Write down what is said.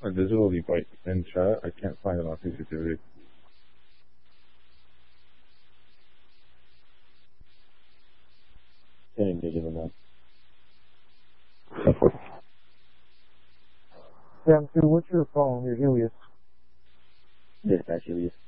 A digital device in chat. I can't find it on CCTV. Can't engage in that. Sam 2, what's your phone? Your Helios. Dispatch Helios.